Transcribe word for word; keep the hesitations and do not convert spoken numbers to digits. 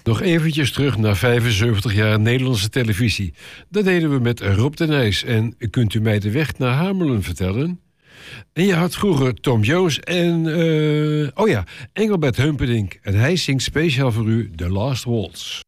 Nog eventjes terug naar vijfenzeventig jaar Nederlandse televisie. Dat deden we met Rob de Nijs en Kunt u mij de weg naar Hamelen vertellen? En je had vroeger Tom Jones en, uh, oh ja, Engelbert Humperdinck. En hij zingt speciaal voor u The Last Waltz.